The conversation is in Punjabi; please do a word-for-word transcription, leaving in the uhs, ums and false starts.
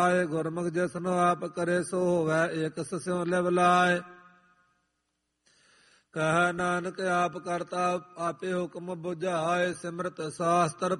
ਆਏ ਗੁਰਮੁਖ ਜਿਸਨੂੰ ਆਪ ਕਰੇ ਸੋ ਹੋਵੈ ਏਕ ਸਿਉ ਲਿਵ ਲਾਏ। ਕਹਿ ਨਾਨਕ ਆਪ ਕਰਤਾ ਆਪੇ ਹੁਕਮ ਬੁਝਾਏ ਸਿਮਰਤ ਸਾਸਤਰ